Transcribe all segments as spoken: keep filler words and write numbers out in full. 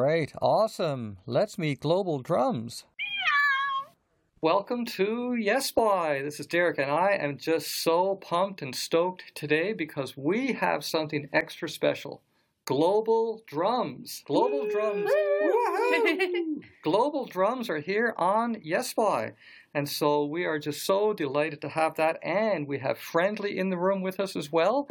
right, awesome. Let's meet Global Drums. Welcome to Yes Boy. This is Derek, and I am just so pumped and stoked today because we have something extra special. Global Drums. Global Drums. Woohoo! Global Drums are here on Yes Boy. And so we are just so delighted to have that. And we have Friendly in the room with us as well.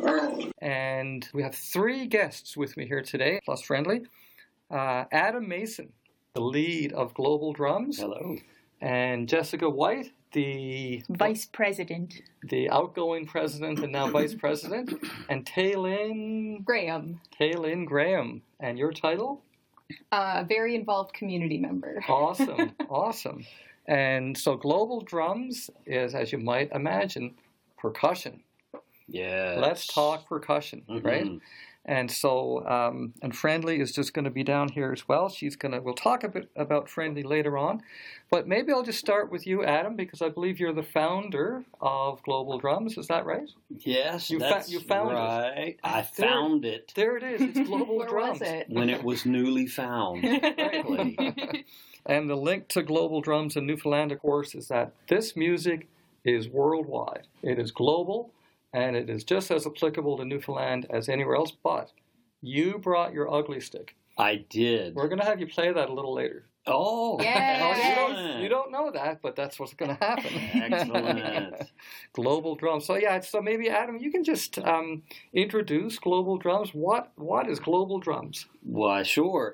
And we have three guests with me here today, plus Friendly. Uh, Adam Mason, the lead of Global Drums. Hello. And Jessica White, the Vice President. The outgoing president and now vice president. And Taylin Graham. Taylin Graham. And your title? Uh, very involved community member. Awesome. Awesome. And so Global Drums is, as you might imagine, percussion. Yeah. Let's talk percussion, mm-hmm. right? And so, um, and Friendly is just going to be down here as well. She's going to, we'll talk a bit about Friendly later on. But maybe I'll just start with you, Adam, because I believe you're the founder of Global Drums. Is that right? Yes, you that's fa- you found right. it. I there, found it. There it is. It's Global Where Drums. was it? When it was newly found. Right. And the link to Global Drums in Newfoundland, of course, is that this music is worldwide. It is global, and it is just as applicable to Newfoundland as anywhere else. But you brought your ugly stick. I did. We're going to have you play that a little later. Oh, yes. you, don't, you don't know that, but that's what's going to happen. Excellent. Global Drums. So yeah, so maybe Adam, you can just um, introduce Global Drums. What What is Global Drums? Why, sure.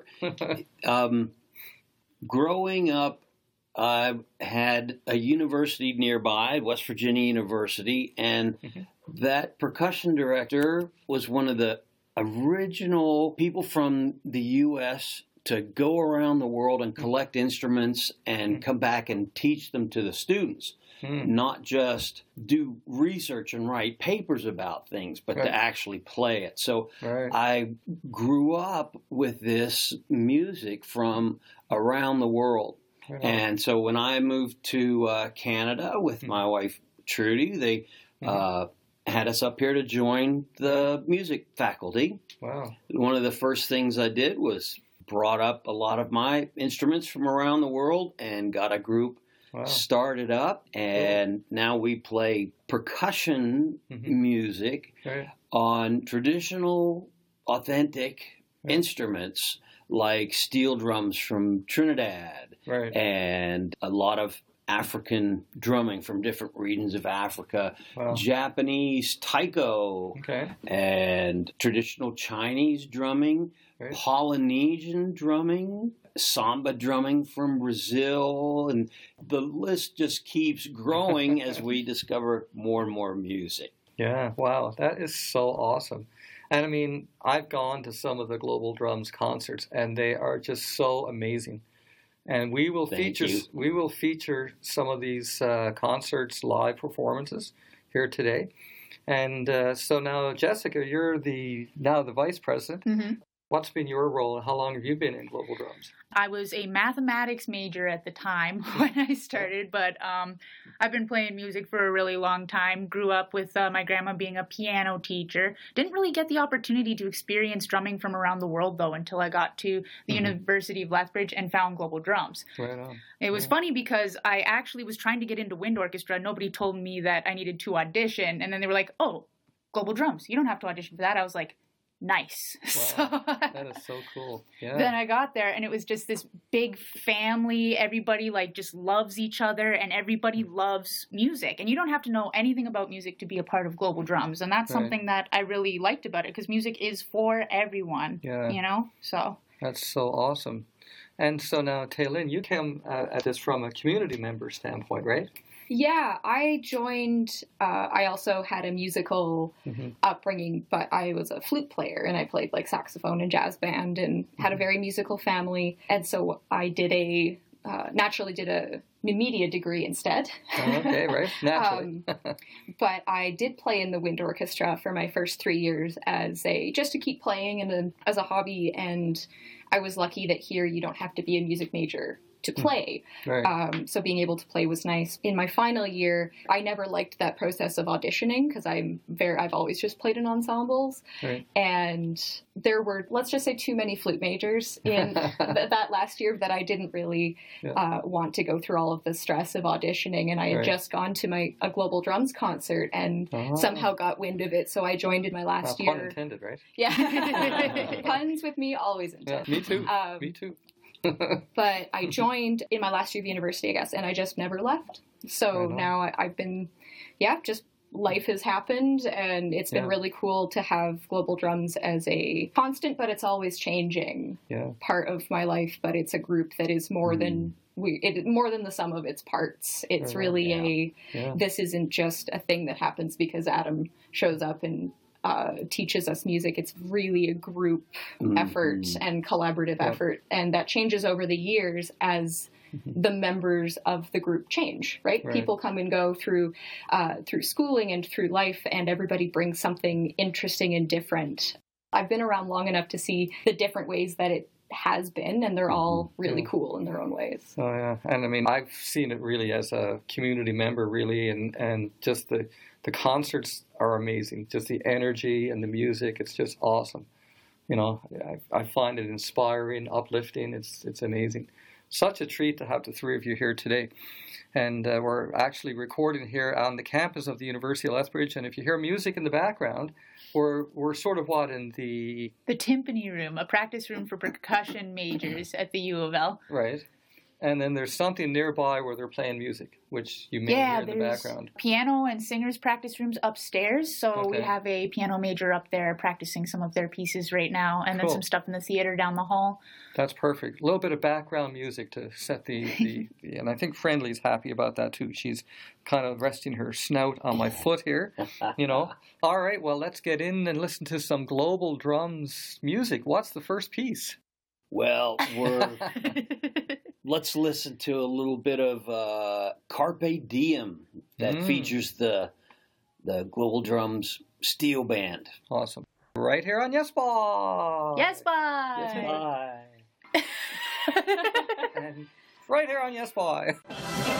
um, growing up, I had a university nearby, West Virginia University, and mm-hmm. that percussion director was one of the original people from the U S to go around the world and collect instruments and mm-hmm. come back and teach them to the students. Mm. Not just do research and write papers about things, but right. to actually play it. So right. I grew up with this music from around the world. Right. And so when I moved to uh, Canada with mm-hmm. my wife, Trudy, they mm-hmm. uh, had us up here to join the music faculty. Wow. One of the first things I did was brought up a lot of my instruments from around the world and got a group wow. started up. And cool. now we play percussion mm-hmm. music right. on traditional, authentic right. instruments like steel drums from Trinidad right. and a lot of African drumming from different regions of Africa, wow. Japanese taiko, okay. and traditional Chinese drumming, right. Polynesian drumming, samba drumming from Brazil, and the list just keeps growing as we discover more and more music. Yeah, wow, that is so awesome. And I mean, I've gone to some of the Global Drums concerts, and they are just so amazing. And we will Thank feature you. we will feature some of these uh, concerts, live performances here today. And uh, so now, Jessica, you're the now the vice president. Mm-hmm. What's been your role, and how long have you been in Global Drums? I was a mathematics major at the time when I started, but um, I've been playing music for a really long time. Grew up with uh, my grandma being a piano teacher. Didn't really get the opportunity to experience drumming from around the world, though, until I got to the mm-hmm. University of Lethbridge and found Global Drums. Right on. It was yeah. funny because I actually was trying to get into wind orchestra. Nobody told me that I needed to audition, and then they were like, oh, Global Drums, you don't have to audition for that. I was like, nice. Wow, so, that is so cool. Yeah. Then I got there and it was just this big family. Everybody like just loves each other and everybody loves music. And you don't have to know anything about music to be a part of Global Drums. And that's right. something that I really liked about it because music is for everyone. Yeah. You know? So that's so awesome. And so now, Taylin, you came uh, at this from a community member standpoint, right? Yeah, I joined, uh, I also had a musical mm-hmm. upbringing, but I was a flute player and I played like saxophone and jazz band and had mm-hmm. a very musical family. And so I did a, uh, naturally did a media degree instead. Oh, okay, right, naturally. um, but I did play in the wind orchestra for my first three years as a, just to keep playing and a, as a hobby. And I was lucky that here you don't have to be a music major to play. Right. Um, so being able to play was nice. In my final year, I never liked that process of auditioning because I'm very, I've always just played in ensembles. Right. And there were, let's just say, too many flute majors in th- that last year that I didn't really Yeah. uh, want to go through all of the stress of auditioning. And I had Right. just gone to my a Global Drums concert and Oh. somehow got wind of it. So I joined in my Uh, last pun year. intended, right? Yeah. Puns with me always Yeah, intended. me too. Um, me too. But I joined in my last year of university, I guess, and I just never left. So Right on. now I, I've been, yeah, just life has happened, and it's been Yeah. really cool to have Global Drums as a constant, but it's always changing Yeah. part of my life. But it's a group that is more than we, it, more than the sum of its parts. It's Right on, really yeah. a. Yeah. This isn't just a thing that happens because Adam shows up and uh, teaches us music. It's really a group Mhm. effort and collaborative Yeah. effort, and that changes over the years as the members of the group change. Right? Right. People come and go through uh, through schooling and through life, and everybody brings something interesting and different. I've been around long enough to see the different ways that it has been, and they're all really Yeah. cool in their own ways. Oh yeah, and I mean I've seen it really as a community member, really, and and just the the concerts are amazing. Just the energy and the music, it's just awesome. You know, I, I find it inspiring, uplifting. It's it's amazing. Such a treat to have the three of you here today. And uh, we're actually recording here on the campus of the University of Lethbridge. And if you hear music in the background, we're we're sort of what in the The timpani room, a practice room for percussion majors at the U of L. right. And then there's something nearby where they're playing music, which you may Yeah, hear in the there's background. piano and singers practice rooms upstairs. So we Okay. have a piano major up there practicing some of their pieces right now, and then Cool. some stuff in the theater down the hall. That's perfect. A little bit of background music to set the, the, the and I think Friendly's happy about that too. She's kind of resting her snout on my foot here, you know. All right, well, let's get in and listen to some Global Drums music. What's the first piece? Well, we're let's listen to a little bit of uh, Carpe Diem that Mm. features the the Global Drums steel band. Awesome. Right here on Yes Bye. Yes, bye. Yes, Bye. And right here on Yes Bye.